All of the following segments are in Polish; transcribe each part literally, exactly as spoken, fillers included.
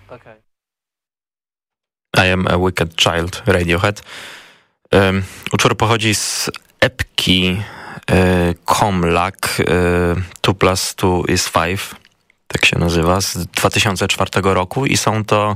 Okay. I Am a Wicked Child, Radiohead. Um, utwór pochodzi z epki y, Comlac y, two plus two is five, tak się nazywa, z dwa tysiące czwartego roku i są to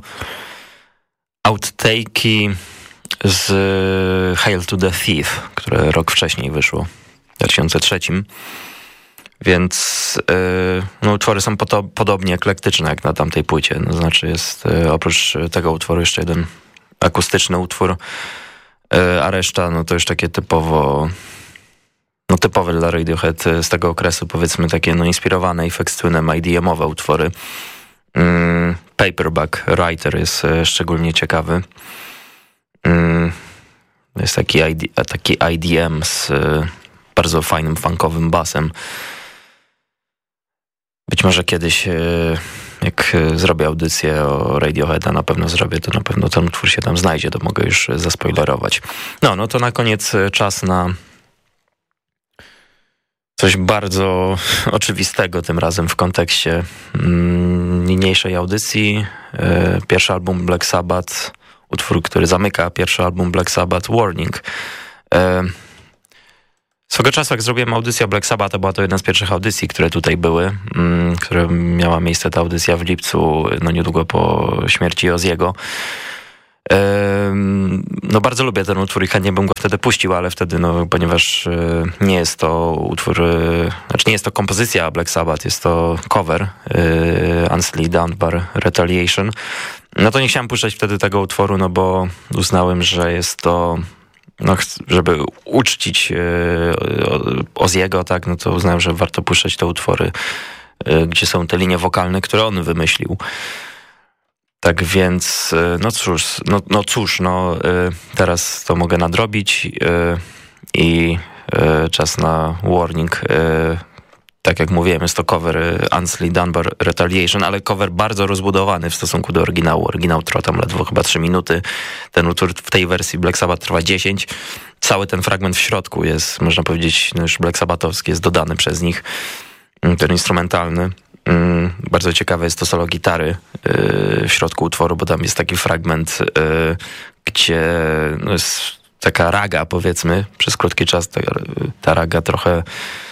outtake'i z Hail to the Thief, które rok wcześniej wyszło, w dwa tysiące trzecim. Więc yy, no, utwory są poto- podobnie eklektyczne jak na tamtej płycie. No, znaczy jest yy, oprócz tego utworu jeszcze jeden akustyczny utwór, yy, a reszta no to już takie typowo no typowe dla Radiohead z tego okresu, powiedzmy takie no inspirowane Aphex Twinem I D M-owe utwory. Yy, Paperback Writer jest yy, szczególnie ciekawy. Yy, jest taki, I D, taki I D M z yy, bardzo fajnym funkowym basem. Być może kiedyś, jak zrobię audycję o Radiohead, a na pewno zrobię, to na pewno ten utwór się tam znajdzie, to mogę już zaspoilerować. No, no to na koniec czas na coś bardzo oczywistego tym razem w kontekście niniejszej audycji. Pierwszy album Black Sabbath, utwór, który zamyka pierwszy album Black Sabbath, Warning. Swego czasu, jak zrobiłem audycję o Black Sabbath, to była to jedna z pierwszych audycji, które tutaj były, mm, które miała miejsce, ta audycja w lipcu, no niedługo po śmierci Ozziego. Ym, no bardzo lubię ten utwór i chętnie bym go wtedy puścił, ale wtedy, no ponieważ y, nie jest to utwór, y, znaczy nie jest to kompozycja Black Sabbath, jest to cover y, Ainsley Dunbar Retaliation, no to nie chciałem puszczać wtedy tego utworu, no bo uznałem, że jest to... No, żeby uczcić e, Ozziego, tak, no to uznałem, że warto puszczać te utwory, e, gdzie są te linie wokalne, które on wymyślił. Tak więc, e, no cóż, no, no cóż, no e, teraz to mogę nadrobić e, i e, czas na Warning. E, tak jak mówiłem, jest to cover Ainsley Dunbar Retaliation, ale cover bardzo rozbudowany w stosunku do oryginału. Oryginał trwa tam ledwo chyba trzy minuty. Ten utwór w tej wersji Black Sabbath trwa dziesięć. Cały ten fragment w środku jest, można powiedzieć, no już Black Sabbathowski, jest dodany przez nich. Ten instrumentalny. Bardzo ciekawe jest to solo gitary w środku utworu, bo tam jest taki fragment, gdzie no jest taka raga, powiedzmy, przez krótki czas ta, ta raga trochę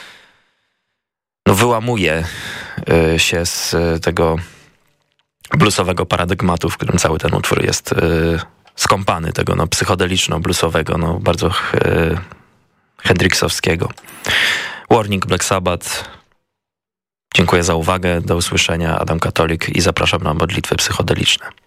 no wyłamuje y, się z y, tego bluesowego paradygmatu, w którym cały ten utwór jest y, skąpany, tego no psychodeliczno-bluesowego, no bardzo y, hendrixowskiego. Warning, Black Sabbath. Dziękuję za uwagę, do usłyszenia. Adam Katolik i zapraszam na modlitwy psychodeliczne.